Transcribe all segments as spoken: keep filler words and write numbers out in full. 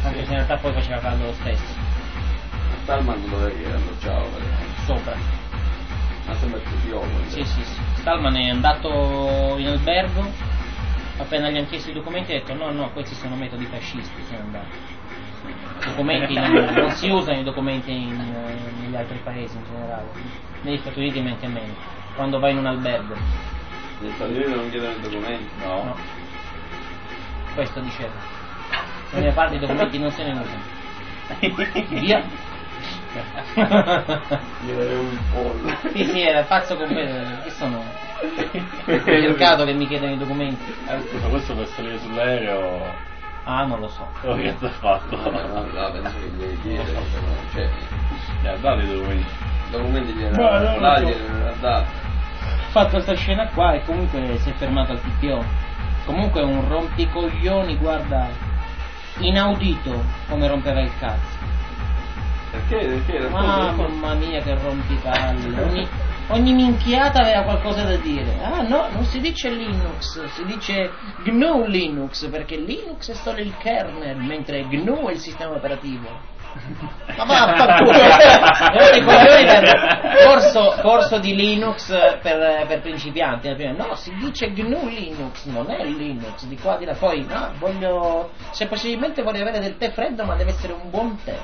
anche sì. Se in realtà poi faceva caldo lo stesso. Stallman dov'è che alloggiava? Sopra. Ma sembra il figliolo. Sì, sì, sì. Stallman è andato in albergo, appena gli hanno chiesto i documenti ha detto no, no, questi sono metodi fascisti, sono andati. Documenti non, non si usano i documenti in, negli altri paesi in generale, negli Stati Uniti men che meno, quando vai in un albergo. Negli Stati Uniti non chiedono i documenti? No. no. Questo diceva. Da mia parte i documenti non se ne usano. Via. Io un pollo. Sì, sì, era pazzo completo. Che sono? Ho cercato che mi chiedono i documenti. Eh, questo per salire sull'aereo. Ah, non lo so. Oh, che ti ha fatto? No, no, no, penso che devi dire, cioè, gli ha dato i documenti. I documenti glieli ha dati, glieli ha dati. Fatto questa scena qua e comunque si è fermato al T P O. Comunque è un rompicoglioni, guarda, inaudito come rompeva il cazzo. Perché? Perché? Ah, mamma mia che rompipalle. Ogni, ogni minchiata aveva qualcosa da dire. Ah no, non si dice Linux, si dice G N U Linux, perché Linux è solo il kernel, mentre G N U è il sistema operativo. Ma vaffanculo! corso, corso di Linux per, per principianti. No, si dice G N U Linux, non è Linux, di qua di là. Poi, no, voglio, se possibilmente voglio avere del tè freddo, ma deve essere un buon tè.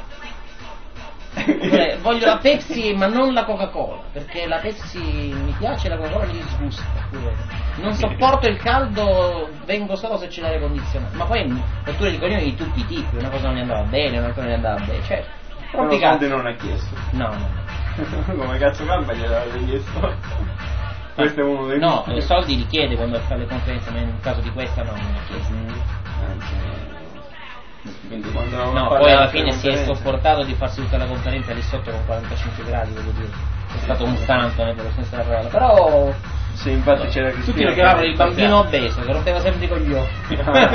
Voglio la Pepsi ma non la Coca-Cola, perché la Pepsi mi piace e la Coca-Cola mi disgusta. Non sopporto il caldo, vengo solo se c'è l'aria condizionata. Ma poi rotture di coglioni di tutti i tipi, una cosa non gli andava bene, un'altra non gli andava bene, cioè però soldi non ha chiesto. No, no. Come cazzo campa gliel'avete chiesto? Questo è uno dei no, i soldi li chiede quando fa le conferenze, ma in caso di questa no, non li ha chiesto. Mm. Quindi quando no, poi alla fine si è sopportato di farsi tutta la conferenza lì sotto con quarantacinque gradi, voglio dire. È stato un santo, eh, per lo senso della parola. Però sì, infatti no, c'era tutti lo chiamavano il bambino obeso, che rompeva sempre con gli occhi.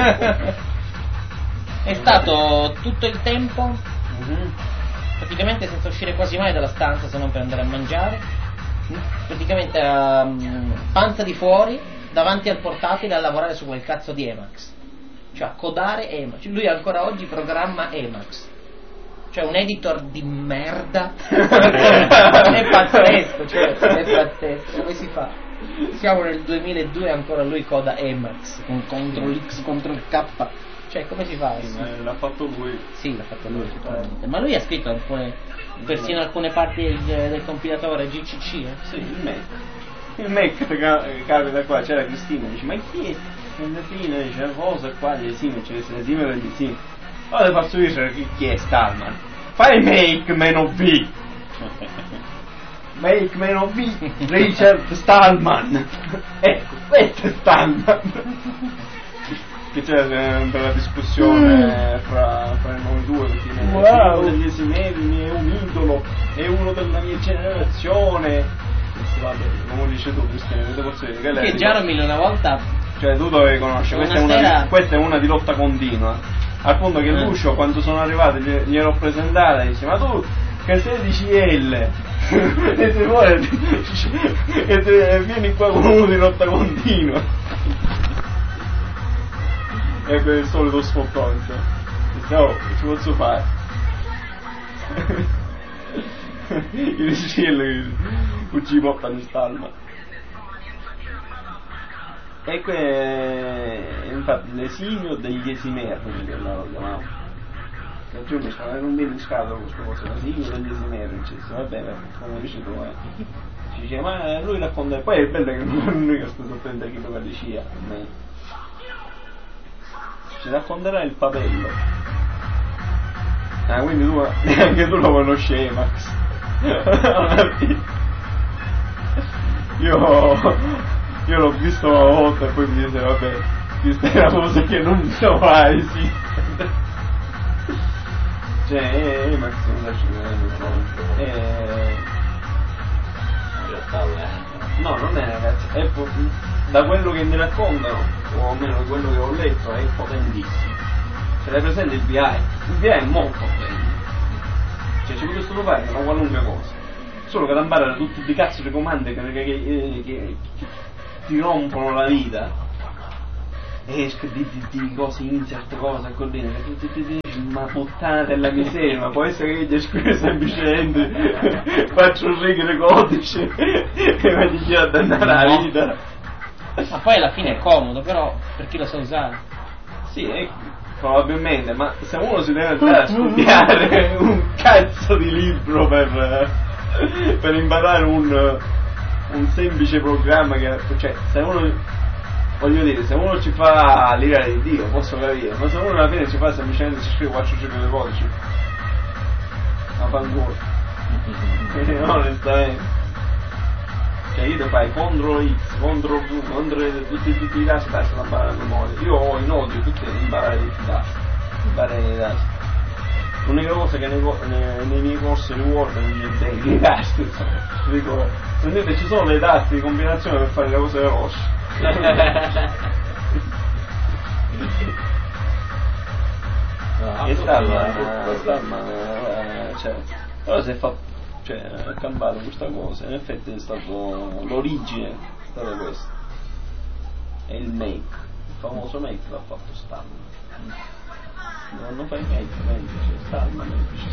È stato tutto il tempo mm-hmm. praticamente senza uscire quasi mai dalla stanza, se non per andare a mangiare. Praticamente um, panza di fuori, davanti al portatile a lavorare su quel cazzo di Emacs. Cioè a codare Emacs. Lui ancora oggi programma Emacs. Cioè un editor di merda. È pazzesco, cioè, è pazzesco. Come si fa? Siamo nel duemiladue e ancora lui coda Emacs con Ctrl X, Ctrl K. Cioè come si fa? Sì, l'ha fatto lui. Sì, l'ha fatto lui sicuramente. Ma lui ha scritto alcune, persino alcune parti del, del compilatore G C C, eh? Sì, il Mac. Il Mac capita qua, c'era Cristina, dice ma chi è? E alla fine dice cosa qua gli esime, c'è l'esime degli esimi. Allora faccio dire chi, chi è Stallman? Fai make meno B. Make meno B Richard Stallman. Ecco, questo è Stallman. Che c'è una bella discussione fra, fra noi due, perché wow. Uno degli esimeri è un idolo, è uno della mia generazione. Vabbè, come dice tu Cristina, che posso dire? Che, lei che Jaromil una volta, cioè tu dovevi conoscere, questa è, una sera... di, questa è una di lotta continua, al punto che eh. Lucio quando sono arrivato gli, glielo ho presentato e dice ma tu che sei di C L e se vuoi e te, vieni qua con uno di lotta continua e per il solito sfottone dice oh che ci posso fare io di C L ci portano in Stallman e que infatti l'esimio degli esimerri che loro chiamavano e giù mi stanno non viene in scatola questa cosa l'esimio degli esimerri va bene come dici tu eh. Ci dice ma lui racconta poi è bello che non lui che sta attento a chi lo dice ci racconterà il papello ah quindi tu anche tu lo conosci Max io io l'ho visto una volta e poi mi dice vabbè questa è una cosa che non so mai sì cioè eh, Max non lascia che eh no non è ragazzi è po- da quello che mi raccontano o almeno da quello che ho letto è potentissimo ce l'hai presente il V I il V I è molto potente cioè ci possono fare una qualunque cosa solo che da imparare tutti i cazzo di comandi che, che, che, che, che ti rompono la vita e di, di, di cose insert, cose così, ma puttana della miseria, ma può essere che io scrivo semplicemente faccio un rigore codice e mi dice a dannare la vita. Ma poi alla fine è comodo, però per chi lo sa usare. Sì, è, probabilmente, ma se uno si deve andare a studiare un cazzo di libro per, per imparare un, un semplice programma che, cioè, se uno, voglio dire, se uno ci fa l'ira di Dio posso capire, ma se uno alla fine ci fa semplicemente si scrive quattro righe di codice, ma fa ancora onestamente. Cioè io devo fare CTRL X, CTRL V, CTRL tutti, tutti i tasti per imparare a memoria. Io ho in odio tutti imparare tutti i tasti, imparare i tasti. L'unica cosa che nei, nei, nei miei corsi di Word non mi insegno i tasti, dico, sentite ci sono dei tasti di combinazione per fare le cose veloci. No, e Stallman, Stallman, cioè, però si è fatto, cioè ha cambiato questa cosa, in effetti è stato l'origine, è stata questa, è il make, il famoso make l'ha fatto Stallman, non, non fai make, make, c'è Stallman che dice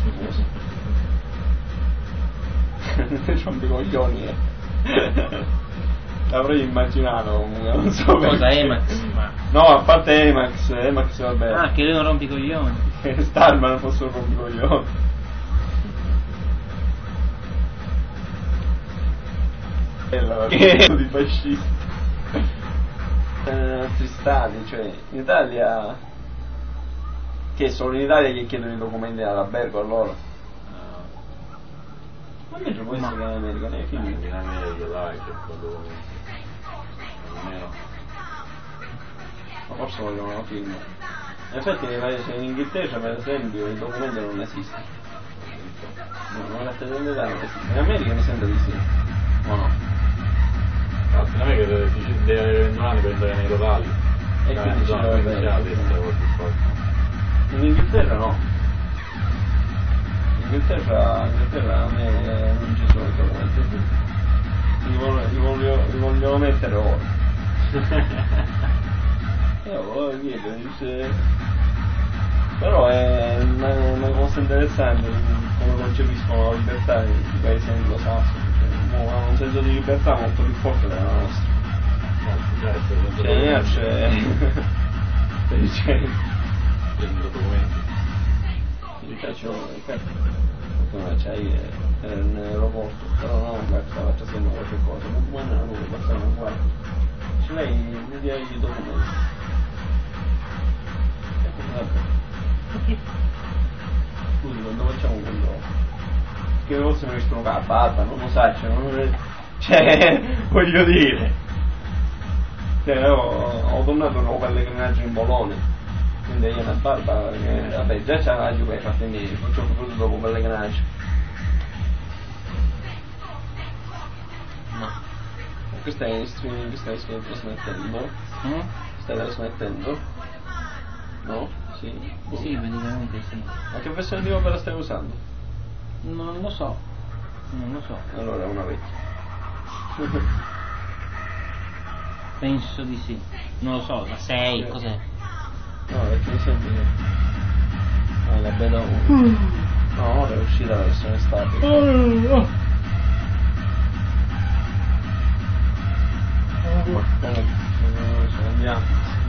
queste cose. Rompi coglioni, eh. L'avrei immaginato comunque, non so cosa perché. Emacs? Ma... no, a parte Emacs, Emacs vabbè. Ah, che lui non rompi coglioni. Che Stallman fosse un rompicoglioni. Che di fascisti. Eh, altri stati, cioè in Italia, che solo in Italia gli chiedono i documenti all'albergo allora? Ma invece può essere che in America nei film in America dai che quello ma forse vogliono un film. In effetti in Inghilterra per esempio il documento non esiste, non è d'identità, non esiste. In America mi sembra di sì o no? In America deve avere ventun anni per entrare nei totali E quindi ci dovrebbe essere. In Inghilterra no. In Inghilterra, in Inghilterra a me non ci sono i documenti, li voglio, li voglio, li voglio mettere ora. Io voglio dire, dice, però è una, una cosa interessante come concepiscono la libertà i paesi anglosassoni, cioè, hanno un senso di libertà molto più forte della nostra. Cioè, c'è stai dicendo documenti mi piacciono i cazzo come c'hai in aeroporto, però non guarda la trasferma qualche cosa, ma buona la nuova persona non guarda, ce lei mi dia i documenti. Scusi, quando facciamo un controllo? Che forse mi riescono a barba, non lo sai, cioè, non... cioè voglio dire. Cioè, ho, ho tornato un nuovo pellegrinaggio in Bologna, quindi io una barba, che, vabbè, già c'è la giù per fatti miei, faccio tutto dopo pellegrinaggio. No. Questa è in streaming, questa è in trasmettendo? Mm? Stai trasmettendo? No? Sì? Sì, praticamente sì. Ma che versione di opera stai usando? Non lo so. Non lo so. Allora è una vecchia. Penso di sì. Non lo so, la sei, cos'è? No, perché mi sembra che... Ah, la beta uno. No, ora è uscita la versione statica. Oh. Ma, andiamo.